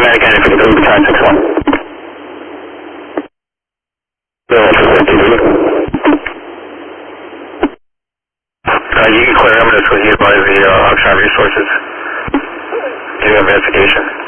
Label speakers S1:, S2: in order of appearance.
S1: Atlantic County for the group, time 6-1. You can clear eminence with you by the Oxnard Resources. Do investigation.